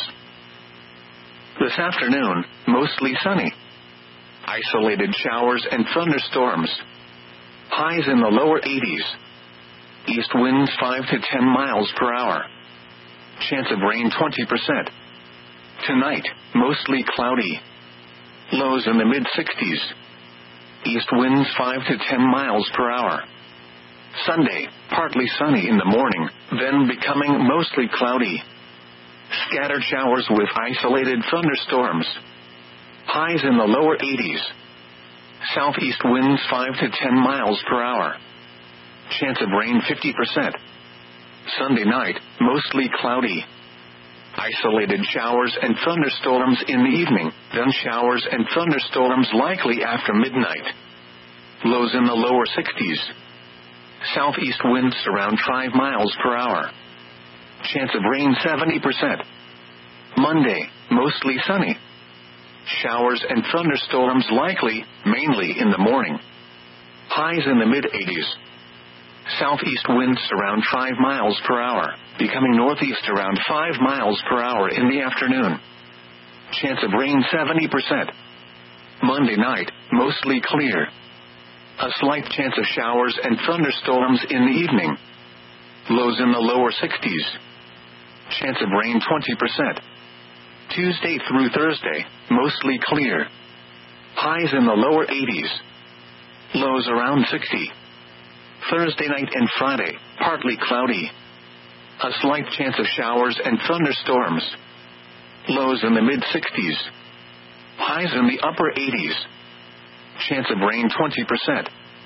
This afternoon, mostly sunny. Isolated showers and thunderstorms. Highs in the lower eighties. East winds five to ten miles per hour. Chance of rain twenty percent. Tonight, mostly cloudy. Lows in the mid-sixties. East winds five to ten miles per hour. Sunday, partly sunny in the morning, then becoming mostly cloudy. Scattered showers with isolated thunderstorms. Highs in the lower eighties. Southeast winds five to ten miles per hour. Chance of rain fifty percent. Sunday night, mostly cloudy. Isolated showers and thunderstorms in the evening, then showers and thunderstorms likely after midnight. Lows in the lower sixties. Southeast winds around five miles per hour. Chance of rain seventy percent. Monday, mostly sunny. Showers and thunderstorms likely, mainly in the morning. Highs in the mid-eighties. Southeast winds around five miles per hour, becoming northeast around five miles per hour in the afternoon. Chance of rain seventy percent. Monday night, mostly clear. A slight chance of showers and thunderstorms in the evening. Lows in the lower sixties. Chance of rain twenty percent. Tuesday through Thursday, mostly clear. Highs in the lower eighties. Lows around sixty. Thursday night and Friday, partly cloudy. A slight chance of showers and thunderstorms. Lows in the mid-sixties. Highs in the upper eighties. Chance of rain twenty percent.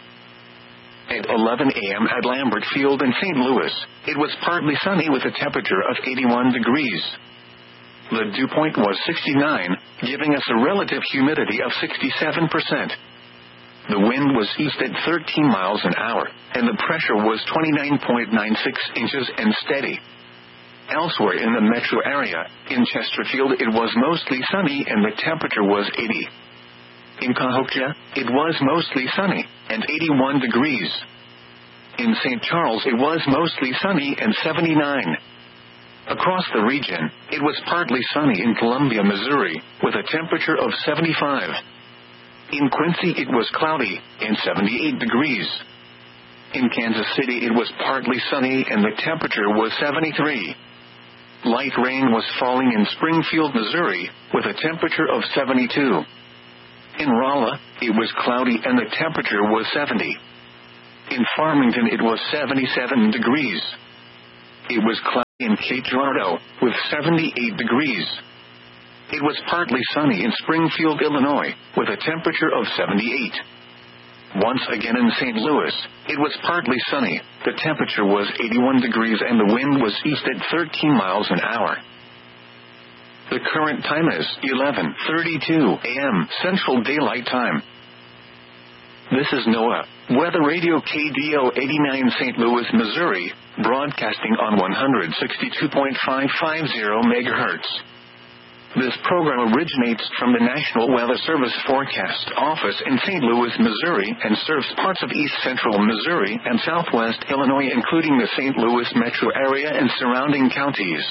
At eleven a.m. at Lambert Field in Saint Louis, it was partly sunny with a temperature of eighty-one degrees. The dew point was sixty-nine, giving us a relative humidity of sixty-seven percent. The wind was east at thirteen miles an hour, and the pressure was twenty-nine point nine six inches and steady. Elsewhere in the metro area, in Chesterfield it was mostly sunny and the temperature was eighty. In Cahokia, it was mostly sunny, and eighty-one degrees. In Saint Charles it was mostly sunny and seventy-nine. Across the region, it was partly sunny in Columbia, Missouri, with a temperature of seventy-five. In Quincy it was cloudy, and seventy-eight degrees. In Kansas City it was partly sunny and the temperature was seventy-three. Light rain was falling in Springfield, Missouri, with a temperature of seventy-two. In Rolla, it was cloudy and the temperature was seventy. In Farmington it was seventy-seven degrees. It was cloudy in Cape Girardeau, with seventy-eight degrees. It was partly sunny in Springfield, Illinois, with a temperature of seventy-eight. Once again in Saint Louis, it was partly sunny, the temperature was eighty-one degrees and the wind was east at thirteen miles an hour. The current time is eleven thirty-two a m Central Daylight Time. This is NOAA Weather Radio K D O eighty-nine Saint Louis, Missouri, broadcasting on one sixty-two point five five zero megahertz. This program originates from the National Weather Service Forecast Office in Saint Louis, Missouri, and serves parts of east central Missouri and southwest Illinois, including the Saint Louis metro area and surrounding counties.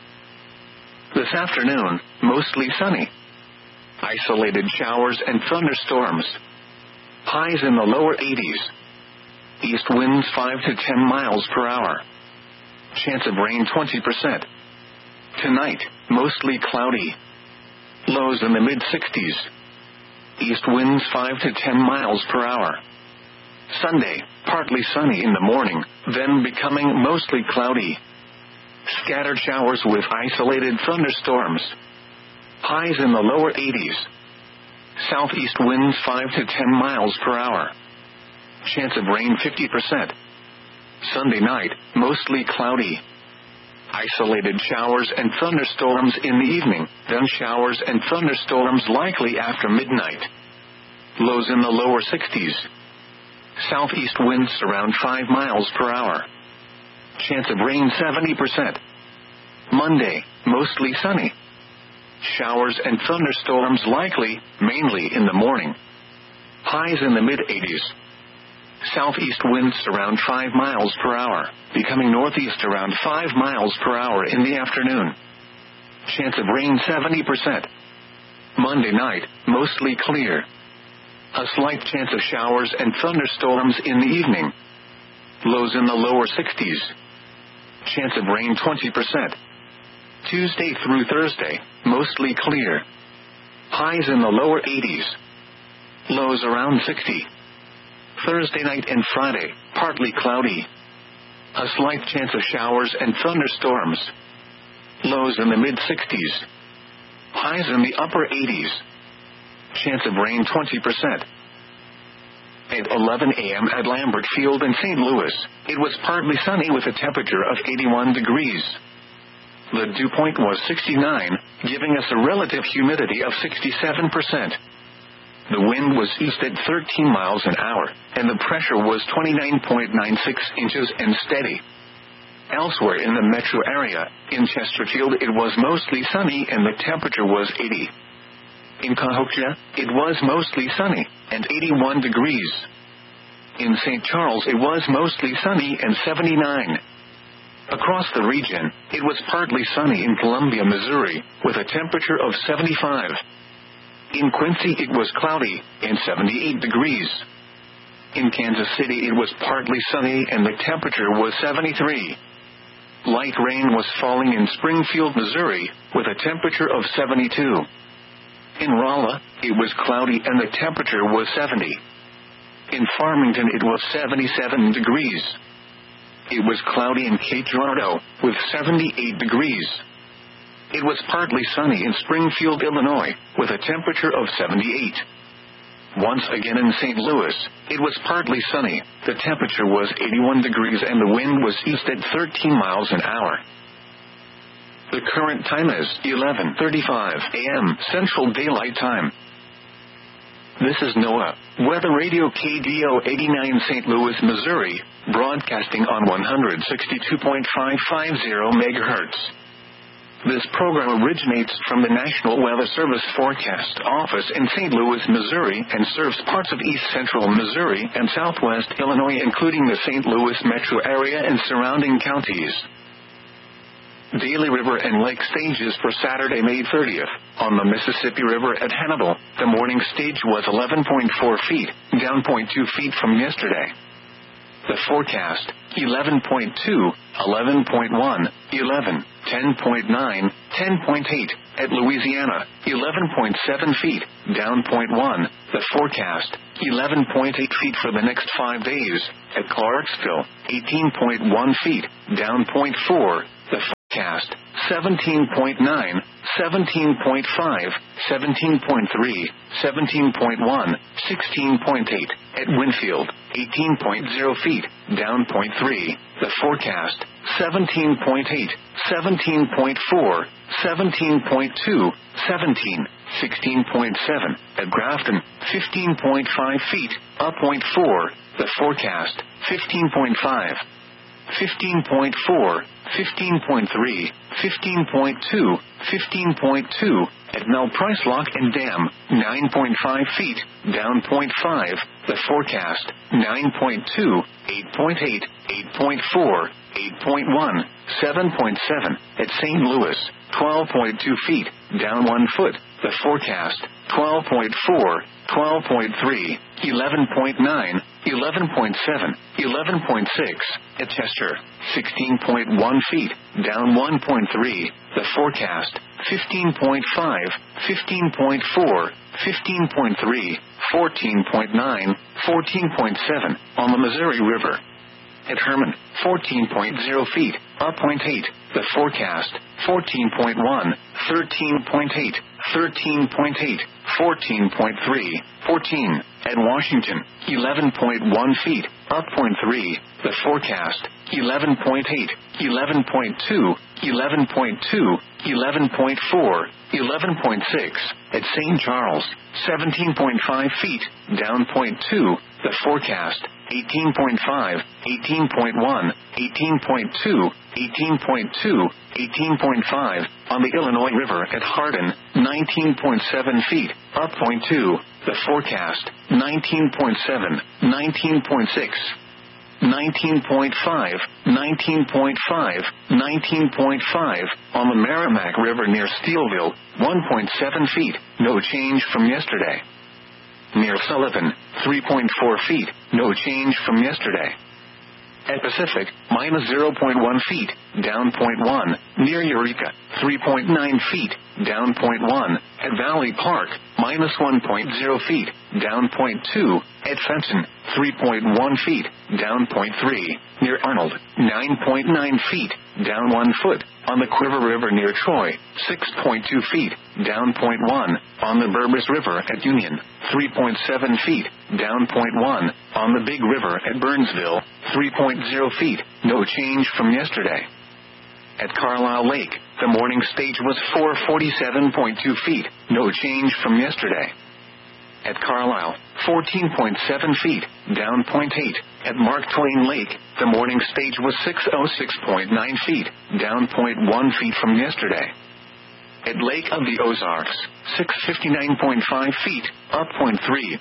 This afternoon, mostly sunny. Isolated showers and thunderstorms. Highs in the lower eighties. East winds five to ten miles per hour. Chance of rain twenty percent. Tonight, mostly cloudy. Lows in the mid-sixties. East winds five to ten miles per hour. Sunday, partly sunny in the morning, then becoming mostly cloudy. Scattered showers with isolated thunderstorms. Highs in the lower eighties. Southeast winds five to ten miles per hour. Chance of rain fifty percent. Sunday night, mostly cloudy. Isolated showers and thunderstorms in the evening, then showers and thunderstorms likely after midnight. Lows in the lower sixties. Southeast winds around five miles per hour. Chance of rain seventy percent. Monday, mostly sunny. Showers and thunderstorms likely, mainly in the morning. Highs in the mid-eighties. Southeast winds around five miles per hour, becoming northeast around five miles per hour in the afternoon. Chance of rain seventy percent. Monday night, mostly clear. A slight chance of showers and thunderstorms in the evening. Lows in the lower sixties. Chance of rain twenty percent. Tuesday through Thursday, mostly clear. Highs in the lower eighties. Lows around sixty. Thursday night and Friday, partly cloudy. A slight chance of showers and thunderstorms. Lows in the mid-sixties. Highs in the upper eighties. Chance of rain twenty percent. At eleven a m at Lambert Field in Saint Louis, it was partly sunny with a temperature of eighty-one degrees. The dew point was sixty-nine, giving us a relative humidity of sixty-seven percent. The wind was east at thirteen miles an hour, and the pressure was twenty-nine point nine six inches and steady. Elsewhere in the metro area, in Chesterfield it was mostly sunny and the temperature was eighty. In Cahokia, it was mostly sunny, and eighty-one degrees. In Saint Charles it was mostly sunny and seventy-nine. Across the region, it was partly sunny in Columbia, Missouri, with a temperature of seventy-five. In Quincy it was cloudy, and seventy-eight degrees. In Kansas City it was partly sunny and the temperature was seventy-three. Light rain was falling in Springfield, Missouri, with a temperature of seventy-two. In Rolla, it was cloudy and the temperature was seventy. In Farmington it was seventy-seven degrees. It was cloudy in Cape Girardeau, with seventy-eight degrees. It was partly sunny in Springfield, Illinois, with a temperature of seventy-eight. Once again in Saint Louis, it was partly sunny, the temperature was eighty-one degrees and the wind was east at thirteen miles an hour. The current time is eleven thirty-five a m Central Daylight Time. This is NOAA Weather Radio K D O eighty-nine Saint Louis, Missouri, broadcasting on one sixty-two point five five zero megahertz. This program originates from the National Weather Service Forecast Office in Saint Louis, Missouri, and serves parts of east central Missouri and southwest Illinois, including the Saint Louis metro area and surrounding counties. Daily river and lake stages for Saturday, May thirtieth. On the Mississippi River at Hannibal, the morning stage was eleven point four feet, down zero point two feet from yesterday. The forecast, eleven point two, eleven point one, eleven, ten point nine, ten point eight. At Louisiana, eleven point seven feet, down zero point one. The forecast, eleven point eight feet for the next five days. At Clarksville, eighteen point one feet, down zero point four. The forecast, seventeen point nine, seventeen point five, seventeen point three, seventeen point one, sixteen point eight. At Winfield, eighteen point zero feet, down zero point three. The forecast, seventeen point eight, seventeen point four, seventeen point two, seventeen, sixteen point seven. At Grafton, fifteen point five feet, up zero point four. The forecast, fifteen point five. fifteen point four, fifteen point three, fifteen point two, fifteen point two. At Mel Price Lock and Dam, nine point five feet, down zero point five. The forecast, nine point two, eight point eight, eight point four, eight point one, seven point seven. At Saint Louis, twelve point two feet, down one foot. The forecast, twelve point four, twelve point three, eleven point nine, eleven point seven, eleven point six. At Chester, sixteen point one feet, down one point three. The forecast, fifteen point five, fifteen point four, fifteen point three, fourteen point nine, fourteen point seven. On the Missouri River. At Herman, fourteen point zero feet, up zero point eight. The forecast, fourteen point one, thirteen point eight, thirteen point eight, fourteen point three, fourteen. At Washington, eleven point one feet, up zero point three. The forecast, eleven point eight, eleven point two, eleven point two, eleven point four, eleven point six. At Saint Charles, seventeen point five feet, down zero point two. The forecast, eighteen point five, eighteen point one, eighteen point two, eighteen point two, eighteen point five. On the Illinois River at Hardin, nineteen point seven feet, up zero point two. The forecast, nineteen point seven, nineteen point six, nineteen point five, nineteen point five, nineteen point five. On the Merrimack River near Steelville, one point seven feet, no change from yesterday. Near Sullivan, three point four feet, no change from yesterday. At Pacific, minus zero point one feet, down zero point one. Near Eureka, three point nine feet, down zero point one. At Valley Park, minus one point zero feet, down zero point two. At Fenton, three point one feet, down zero point three. Near Arnold, nine point nine feet, down one foot. On the Quiver River near Troy, six point two feet, down zero point one. On the Burbus River at Union, three point seven feet, down zero point one. On the Big River at Burnsville, three point zero feet, no change from yesterday. At Carlisle Lake, the morning stage was four hundred forty-seven point two feet, no change from yesterday. At Carlisle, fourteen point seven feet, down zero point eight. At Mark Twain Lake, the morning stage was six hundred six point nine feet, down zero point one feet from yesterday. At Lake of the Ozarks, six hundred fifty-nine point five feet, up zero point three.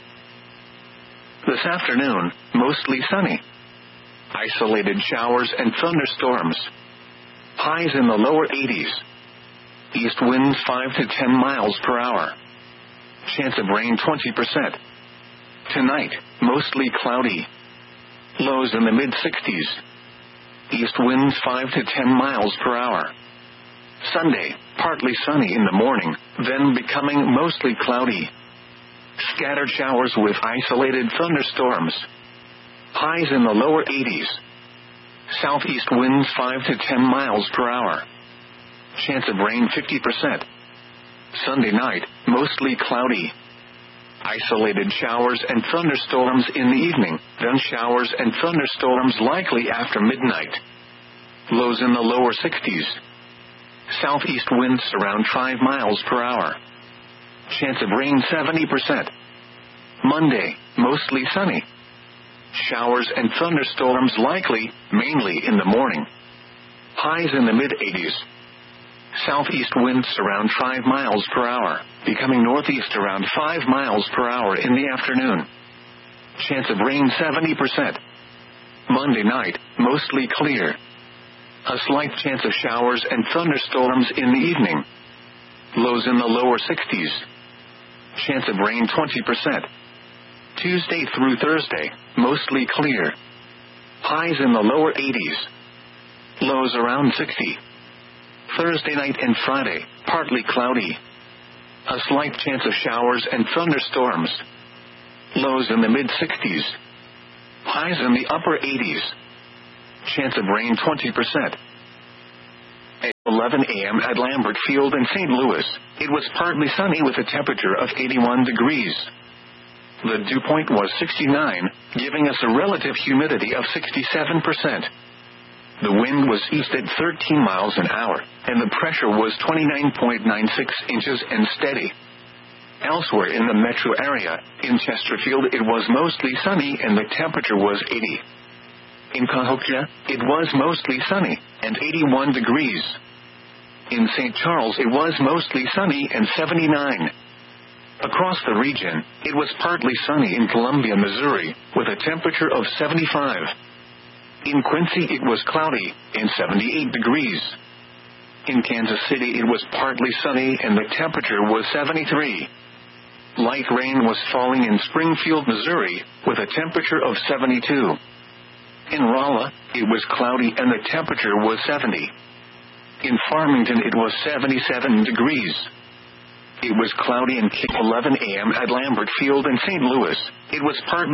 This afternoon, mostly sunny. Isolated showers and thunderstorms. Highs in the lower eighties. East winds five to ten miles per hour. Chance of rain twenty percent. Tonight, mostly cloudy. Lows in the mid-sixties. East winds five to ten miles per hour. Sunday, partly sunny in the morning, then becoming mostly cloudy. Scattered showers with isolated thunderstorms. Highs in the lower eighties. Southeast winds five to ten miles per hour. Chance of rain fifty percent. Sunday night, mostly cloudy. Isolated showers and thunderstorms in the evening, then showers and thunderstorms likely after midnight. Lows in the lower sixties. Southeast winds around five miles per hour. Chance of rain seventy percent. Monday, mostly sunny. Showers and thunderstorms likely, mainly in the morning. Highs in the mid-eighties. Southeast winds around five miles per hour, becoming northeast around five miles per hour in the afternoon. Chance of rain seventy percent. Monday night, mostly clear. A slight chance of showers and thunderstorms in the evening. Lows in the lower sixties. Chance of rain twenty percent. Tuesday through Thursday, mostly clear. Highs in the lower eighties. Lows around sixty. Thursday night and Friday, partly cloudy. A slight chance of showers and thunderstorms. Lows in the mid-sixties. Highs in the upper eighties. Chance of rain twenty percent. At eleven a.m. at Lambert Field in Saint Louis, it was partly sunny with a temperature of eighty-one degrees. The dew point was sixty-nine, giving us a relative humidity of sixty-seven percent. The wind was east at thirteen miles an hour, and the pressure was twenty-nine point nine six inches and steady. Elsewhere in the metro area, in Chesterfield it was mostly sunny and the temperature was eighty. In Cahokia, it was mostly sunny, and eighty-one degrees. In Saint Charles it was mostly sunny and seventy-nine. Across the region, it was partly sunny in Columbia, Missouri, with a temperature of seventy-five. In Quincy it was cloudy, and seventy-eight degrees. In Kansas City it was partly sunny and the temperature was seventy-three. Light rain was falling in Springfield, Missouri, with a temperature of seventy-two. In Rolla, it was cloudy and the temperature was seventy. In Farmington it was seventy-seven degrees. It was cloudy and eleven a.m. at Lambert Field in Saint Louis. It was partly